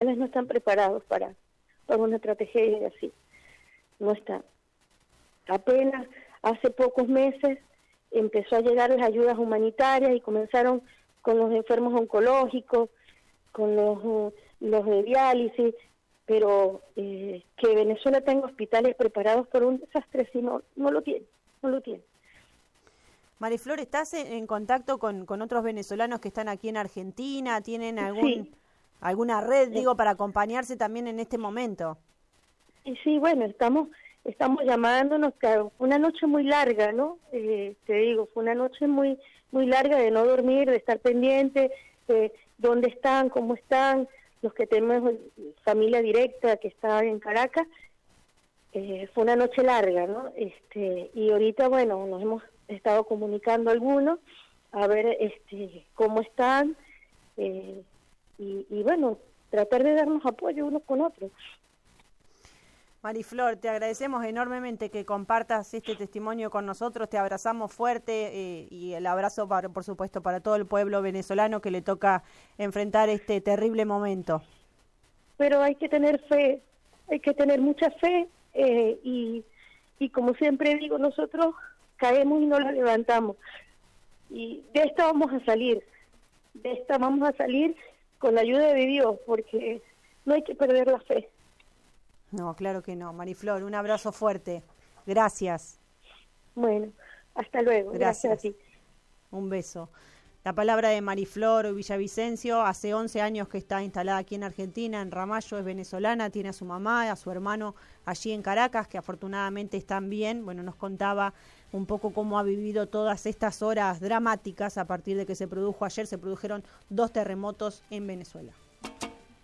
no están preparados para una tragedia así. No están. Apenas hace pocos meses empezó a llegar las ayudas humanitarias y comenzaron con los enfermos oncológicos, con los de diálisis, pero que Venezuela tenga hospitales preparados por un desastre, si no lo tiene. Mariflor, ¿estás en contacto con otros venezolanos que están aquí en Argentina? ¿Tienen alguna red, para acompañarse también en este momento? Sí, bueno, estamos llamándonos, claro, fue una noche muy larga, ¿no? Te digo, fue una noche muy larga de no dormir, de estar pendiente, dónde están, cómo están, los que tenemos familia directa que está en Caracas. Fue una noche larga, ¿no? Y ahorita, bueno, nos hemos estado comunicando algunos, a ver cómo están, y bueno, tratar de darnos apoyo unos con otros. Mariflor, te agradecemos enormemente que compartas este testimonio con nosotros, te abrazamos fuerte y el abrazo, por supuesto, para todo el pueblo venezolano que le toca enfrentar este terrible momento. Pero hay que tener fe, hay que tener mucha fe, y como siempre digo, nosotros caemos y no la levantamos. Y de esta vamos a salir con la ayuda de Dios, porque no hay que perder la fe. No, claro que no. Mariflor, un abrazo fuerte. Gracias. Bueno, hasta luego. Gracias a ti. Un beso. La palabra de Mariflor Villavicencio, hace 11 años que está instalada aquí en Argentina, en Ramallo, es venezolana, tiene a su mamá, a su hermano allí en Caracas, que afortunadamente están bien. Bueno, nos contaba un poco cómo ha vivido todas estas horas dramáticas a partir de que se produjeron 2 terremotos en Venezuela.